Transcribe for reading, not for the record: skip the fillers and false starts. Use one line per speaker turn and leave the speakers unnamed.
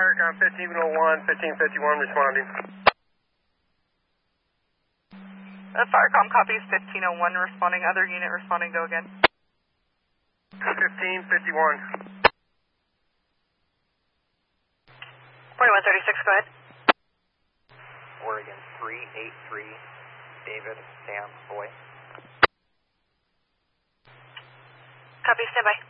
Firecom 1501, 1551 responding.
Firecom copies 1501 responding. Other unit responding, go again.
1551.
2136, go ahead.
Oregon 383, David, Sam, boy.
Copy, stand by.